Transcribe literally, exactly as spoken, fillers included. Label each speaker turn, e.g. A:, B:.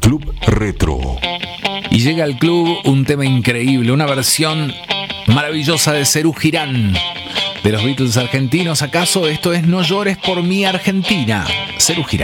A: Club Retro.
B: Y llega al club un tema increíble, una versión maravillosa de Serú Girán, de los Beatles argentinos. ¿Acaso esto es No llores por mi Argentina? Serú Girán.